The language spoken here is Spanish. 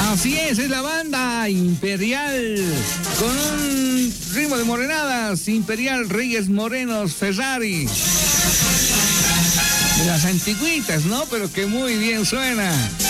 Así es la banda Imperial, con un ritmo de morenadas, Imperial Reyes Morenos Ferrari. De las antigüitas, ¿no? Pero que muy bien suena.